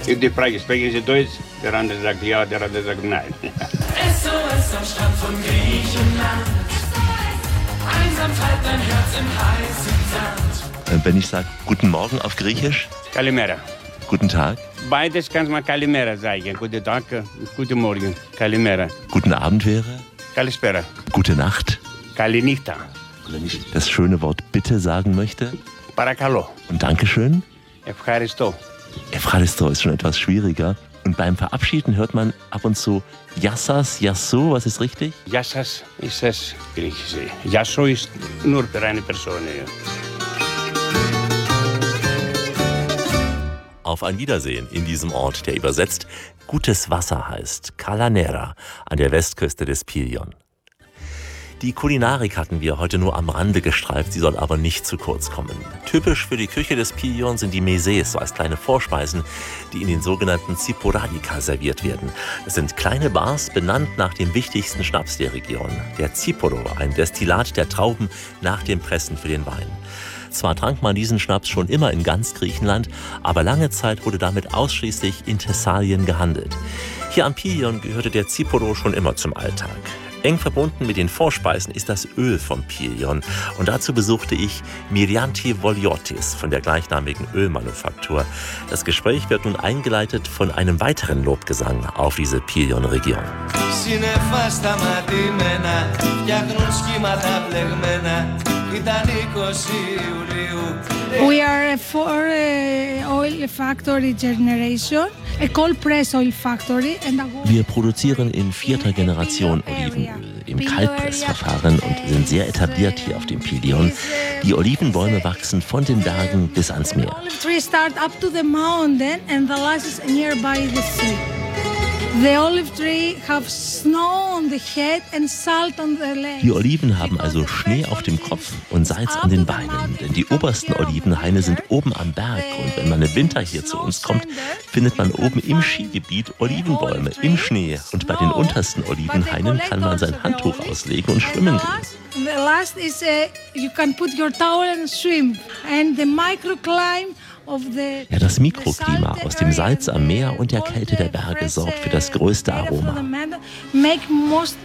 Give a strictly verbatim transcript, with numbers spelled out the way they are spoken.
Die Frage, sprechen Sie Deutsch? Der andere sagt ja, der andere sagt nein. S O S am Strand von Griechenland. Einsamkeit, dein Herz im heißen Sand. Wenn ich sage Guten Morgen auf Griechisch? Kalimera. Guten Tag. Beides kann man Kalimera sagen. Guten Tag, guten Morgen. Kalimera. Guten Abend wäre? Kalispera. Gute Nacht. Kalinita. Wenn ich das schöne Wort Bitte sagen möchte? Parakalo. Und Dankeschön? Ευχαριστώ. Ευχαριστώ ist schon etwas schwieriger. Und beim Verabschieden hört man ab und zu Yassas, Yasso, was ist richtig? Yassas ist das Griechische. Yasso ist nur für eine Person. Ja. Auf ein Wiedersehen in diesem Ort, der übersetzt Gutes Wasser heißt, Kalanera, an der Westküste des Pilion. Die Kulinarik hatten wir heute nur am Rande gestreift, sie soll aber nicht zu kurz kommen. Typisch für die Küche des Pilion sind die Mezes, so als kleine Vorspeisen, die in den sogenannten Tsiporadica serviert werden. Das sind kleine Bars, benannt nach dem wichtigsten Schnaps der Region, der Tsiporo, ein Destillat der Trauben nach dem Pressen für den Wein. Zwar trank man diesen Schnaps schon immer in ganz Griechenland, aber lange Zeit wurde damit ausschließlich in Thessalien gehandelt. Hier am Pilion gehörte der Tsiporo schon immer zum Alltag. Eng verbunden mit den Vorspeisen ist das Öl vom Pilion. Und dazu besuchte ich Mirianti Voliotis von der gleichnamigen Ölmanufaktur. Das Gespräch wird nun eingeleitet von einem weiteren Lobgesang auf diese Pilion-Region. We are for uh, oil factory generation, a cold press oil factory. And Wir produzieren in vierter Generation Olivenöl im Kaltpressverfahren und sind sehr etabliert hier auf dem Pilion. Die Olivenbäume wachsen von den Bergen bis ans Meer. Olive trees start up to the mountain and the last is nearby the sea. The olive tree have snow on the head and salt on the legs. Die Oliven haben also Schnee auf dem Kopf und Salz an den Beinen, denn die obersten Olivenhaine sind oben am Berg und wenn man im Winter hier zu uns kommt, findet man oben im Skigebiet Olivenbäume im Schnee und bei den untersten Olivenhainen kann man sein Handtuch auslegen und schwimmen gehen. The last is uh, you can put your towel and swim and the microclimate. Ja, das Mikroklima aus dem Salz am Meer und der Kälte der Berge sorgt für das größte Aroma. Make most